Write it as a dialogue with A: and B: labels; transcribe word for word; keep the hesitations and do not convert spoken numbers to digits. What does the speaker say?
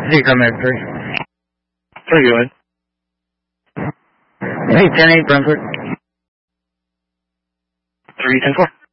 A: Zero Med three.
B: Pretty good.
A: Hey, ten eight Brunswick.
B: three ten four.